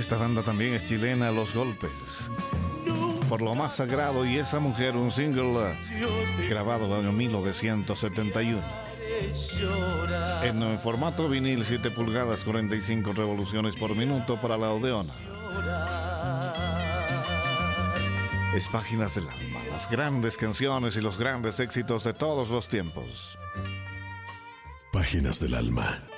Esta banda también es chilena, Los Golpes. Por lo más sagrado y esa mujer, un single grabado en el año 1971. En formato vinil, 7 pulgadas, 45 revoluciones por minuto para la Odeona. Es Páginas del Alma, las grandes canciones y los grandes éxitos de todos los tiempos. Páginas del Alma.